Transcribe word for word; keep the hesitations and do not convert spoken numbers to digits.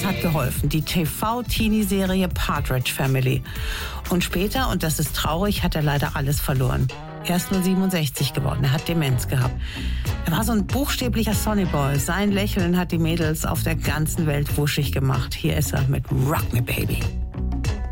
das hat geholfen. Die T V-Teenie-Serie Partridge Family. Und später, und das ist traurig, hat er leider alles verloren. Er ist nur siebenundsechzig geworden, er hat Demenz gehabt. Er war so ein buchstäblicher Sonnyboy. Sein Lächeln hat die Mädels auf der ganzen Welt wuschig gemacht. Hier ist er mit Rock Me Baby.